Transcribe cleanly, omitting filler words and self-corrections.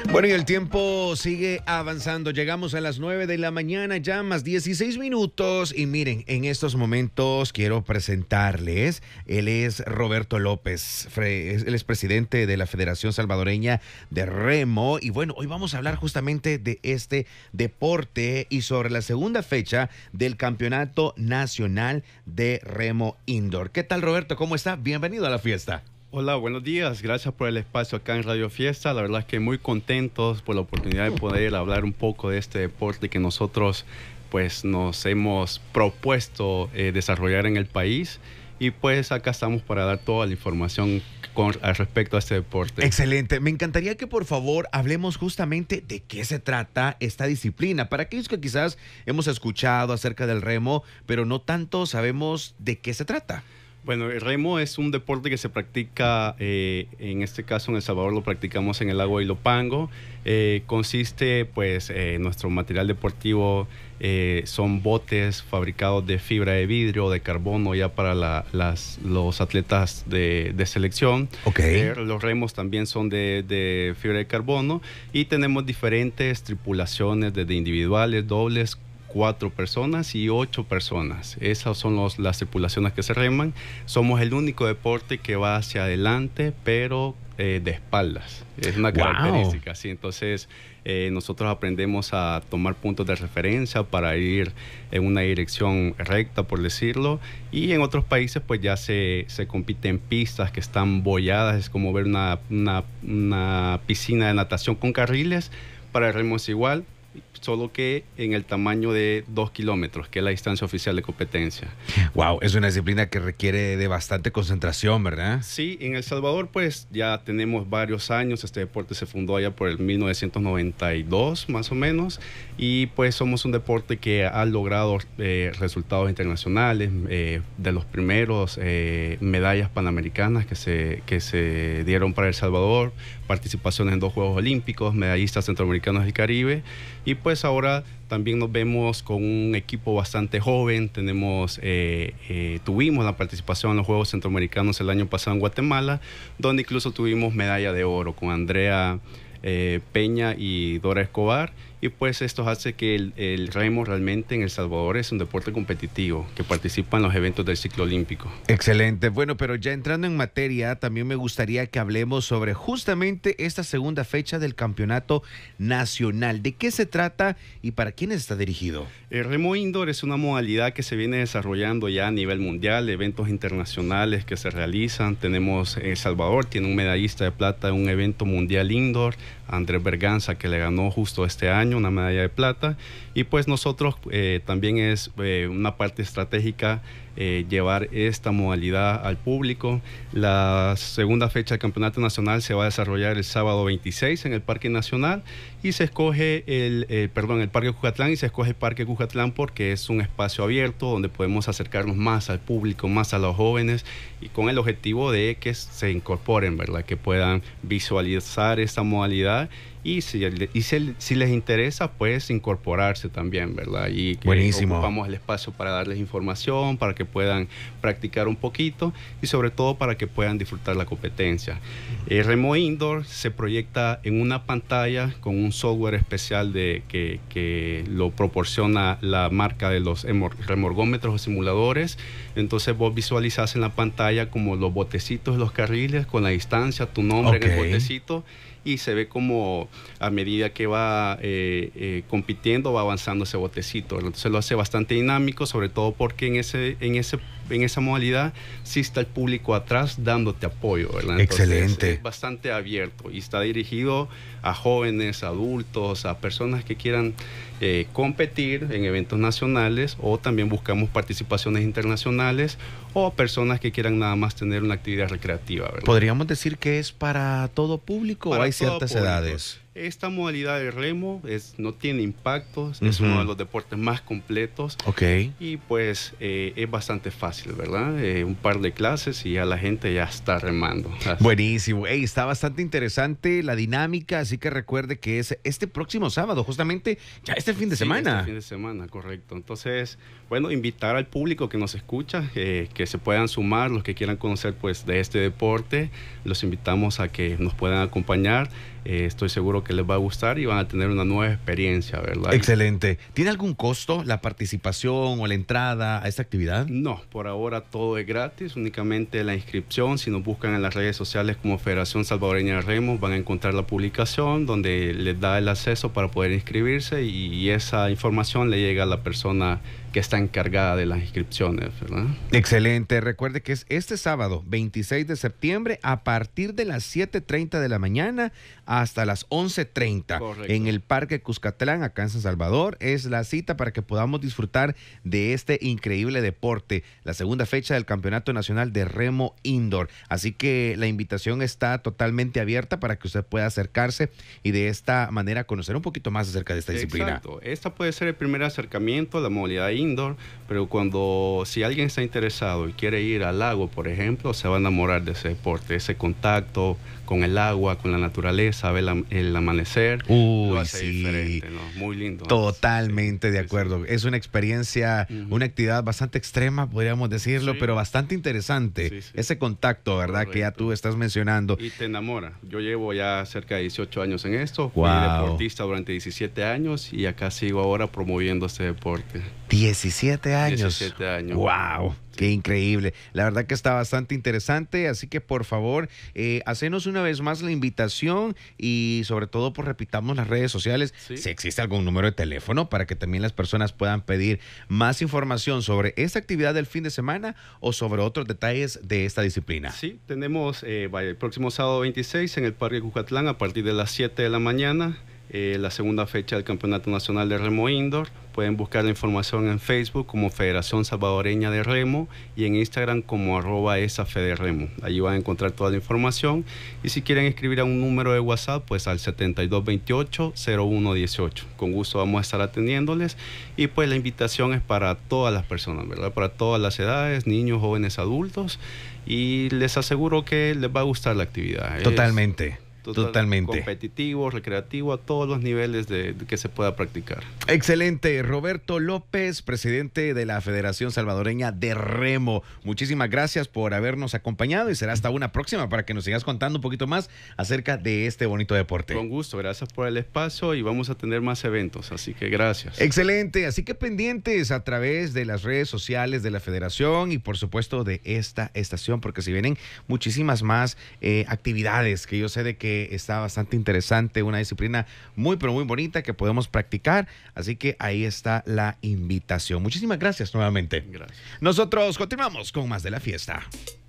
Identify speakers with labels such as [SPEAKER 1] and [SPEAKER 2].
[SPEAKER 1] Bueno, y el tiempo sigue avanzando. Llegamos a las 9 de la mañana, ya más 16 minutos. Y miren, en estos momentos quiero presentarles. Él es Roberto López. Él es presidente de la Federación Salvadoreña de Remo. Y bueno, hoy vamos a hablar justamente de este deporte y sobre la segunda fecha del Campeonato Nacional de Remo Indoor. ¿Qué tal, Roberto? ¿Cómo está? Bienvenido a la fiesta.
[SPEAKER 2] Hola, buenos días. Gracias por el espacio acá en Radio Fiesta. La verdad es que muy contentos por la oportunidad de poder hablar un poco de este deporte que nosotros pues nos hemos propuesto desarrollar en el país. Y pues acá estamos para dar toda la información al respecto a este deporte.
[SPEAKER 1] Excelente. Me encantaría que por favor hablemos justamente de qué se trata esta disciplina. Para aquellos que quizás hemos escuchado acerca del remo, pero no tanto sabemos de qué se trata.
[SPEAKER 2] Bueno, el remo es un deporte que se practica, en este caso en El Salvador lo practicamos en el lago Ilopango. Consiste, pues, nuestro material deportivo son botes fabricados de fibra de vidrio, de carbono, ya para los atletas de selección.
[SPEAKER 1] Okay.
[SPEAKER 2] Los remos también son de fibra de carbono y tenemos diferentes tripulaciones, desde individuales, dobles, 4 personas y 8 personas. Esas son las tripulaciones que se reman. Somos el único deporte que va hacia adelante, pero de espaldas. Es una característica, sí. Entonces, nosotros aprendemos a tomar puntos de referencia para ir en una dirección recta, por decirlo. Y en otros países, pues ya se compite en pistas que están bolladas. Es como ver una piscina de natación con carriles. Para el remo es igual, solo que en el tamaño de 2 kilómetros, que es la distancia oficial de competencia.
[SPEAKER 1] Wow, es una disciplina que requiere de bastante concentración, ¿verdad?
[SPEAKER 2] Sí, en El Salvador pues ya tenemos varios años. Este deporte se fundó allá por el 1992 más o menos, y pues somos un deporte que ha logrado resultados internacionales, de los primeros medallas panamericanas que se dieron para El Salvador, participaciones en 2 Juegos Olímpicos, medallistas centroamericanos del Caribe. Y pues ahora también nos vemos con un equipo bastante joven. Tuvimos la participación en los Juegos Centroamericanos el año pasado en Guatemala, donde incluso tuvimos medalla de oro con Andrea Peña y Dora Escobar. Y pues esto hace que el remo realmente en El Salvador es un deporte competitivo que participa en los eventos del ciclo olímpico.
[SPEAKER 1] Excelente. Bueno, pero ya entrando en materia, también me gustaría que hablemos sobre justamente esta segunda fecha del Campeonato Nacional. ¿De qué se trata y para quiénes está dirigido?
[SPEAKER 2] El remo indoor es una modalidad que se viene desarrollando ya a nivel mundial, eventos internacionales que se realizan. Tenemos El Salvador, tiene un medallista de plata en un evento mundial indoor, Andrés Berganza, que le ganó justo este año una medalla de plata. Y pues nosotros también es una parte estratégica llevar esta modalidad al público. La segunda fecha del Campeonato Nacional se va a desarrollar el sábado 26 en el Parque Nacional, y se escoge el Parque Cucatlán, y se escoge el Parque Cucatlán porque es un espacio abierto donde podemos acercarnos más al público, más a los jóvenes, y con el objetivo de que se incorporen, ¿verdad? Que puedan visualizar esta modalidad y si les interesa, pues incorporarse también, ¿verdad? Y que
[SPEAKER 1] buenísimo.
[SPEAKER 2] Ocupamos el espacio para darles información, para que puedan practicar un poquito y sobre todo para que puedan disfrutar la competencia. El remo indoor se proyecta en una pantalla con un software especial que lo proporciona la marca de los remorgómetros o simuladores. Entonces vos visualizás en la pantalla como los botecitos de los carriles con la distancia, tu nombre en el botecito, y se ve como a medida que va compitiendo va avanzando ese botecito. Entonces lo hace bastante dinámico, sobre todo porque en esa modalidad sí está el público atrás dándote apoyo, ¿verdad? Entonces,
[SPEAKER 1] excelente.
[SPEAKER 2] es bastante abierto y está dirigido a jóvenes, adultos, a personas que quieran competir en eventos nacionales, o también buscamos participaciones internacionales, o personas que quieran nada más tener una actividad recreativa, ¿verdad?
[SPEAKER 1] ¿Podríamos decir que es para todo público o hay ciertas edades?
[SPEAKER 2] Esta modalidad de remo no tiene impactos, es uno de los deportes más completos, y pues es bastante fácil. fácil, ¿verdad? Un par de clases y ya la gente ya está remando.
[SPEAKER 1] Buenísimo. Ey, está bastante interesante la dinámica, así que recuerde que es este próximo sábado, justamente ya este fin de semana.
[SPEAKER 2] Este fin de semana, correcto. Entonces, bueno, invitar al público que nos escucha, que se puedan sumar, los que quieran conocer pues de este deporte, los invitamos a que nos puedan acompañar. Estoy seguro que les va a gustar y van a tener una nueva experiencia, ¿verdad?
[SPEAKER 1] Excelente. ¿Tiene algún costo la participación o la entrada a esta actividad?
[SPEAKER 2] No, por ahora todo es gratis, únicamente la inscripción. Si nos buscan en las redes sociales como Federación Salvadoreña de Remo, van a encontrar la publicación donde les da el acceso para poder inscribirse y esa información le llega a la persona que está encargada de las inscripciones, ¿verdad?
[SPEAKER 1] Excelente. Recuerde que es este sábado, 26 de septiembre, a partir de las 7:30 de la mañana hasta las 11:30.
[SPEAKER 2] Correcto.
[SPEAKER 1] En el Parque Cuscatlán, acá en San Salvador. Es la cita para que podamos disfrutar de este increíble deporte, la segunda fecha del Campeonato Nacional de Remo Indoor. Así que la invitación está totalmente abierta para que usted pueda acercarse y de esta manera conocer un poquito más acerca de esta disciplina.
[SPEAKER 2] Exacto. Esta puede ser el primer acercamiento a la modalidad indoor, pero si alguien está interesado y quiere ir al lago, por ejemplo, se va a enamorar de ese deporte, ese contacto con el agua, con la naturaleza, ver el amanecer. Lo hace diferente, ¿no? Muy lindo.
[SPEAKER 1] Totalmente de acuerdo. Es una experiencia, una actividad bastante extrema, podríamos decirlo, pero bastante interesante. Ese contacto, ¿verdad? Correcto. Que ya tú estás mencionando.
[SPEAKER 2] Y te enamora. Yo llevo ya cerca de 18 años en esto. Fui deportista durante 17 años y acá sigo ahora promoviendo este deporte.
[SPEAKER 1] 17 años.
[SPEAKER 2] 17 años.
[SPEAKER 1] ¡Wow! Qué increíble. La verdad que está bastante interesante, así que por favor, hacenos una vez más la invitación y sobre todo, pues repitamos las redes sociales. Si existe algún número de teléfono para que también las personas puedan pedir más información sobre esta actividad del fin de semana o sobre otros detalles de esta disciplina.
[SPEAKER 2] Sí, tenemos el próximo sábado 26 en el Parque Cuscatlán a partir de las 7 de la mañana. La segunda fecha del Campeonato Nacional de Remo Indoor. Pueden buscar la información en Facebook como Federación Salvadoreña de Remo y en Instagram como @esafederremo. Allí van a encontrar toda la información y si quieren escribir a un número de WhatsApp, pues al 7228-0118. Con gusto vamos a estar atendiéndoles y pues la invitación es para todas las personas, ¿verdad? Para todas las edades, niños, jóvenes, adultos, y les aseguro que les va a gustar la actividad.
[SPEAKER 1] Totalmente.
[SPEAKER 2] Competitivo, recreativo, a todos los niveles que se pueda practicar.
[SPEAKER 1] Excelente. Roberto López, presidente de la Federación Salvadoreña de Remo. Muchísimas gracias por habernos acompañado y será hasta una próxima para que nos sigas contando un poquito más acerca de este bonito deporte.
[SPEAKER 2] Con gusto, gracias por el espacio y vamos a tener más eventos, así que gracias.
[SPEAKER 1] Excelente, así que pendientes a través de las redes sociales de la Federación y por supuesto de esta estación, porque si vienen muchísimas más actividades que yo sé de que está bastante interesante, una disciplina muy pero muy bonita que podemos practicar, así que ahí está la invitación. Muchísimas gracias nuevamente.
[SPEAKER 2] Gracias.
[SPEAKER 1] Nosotros continuamos con más de la fiesta.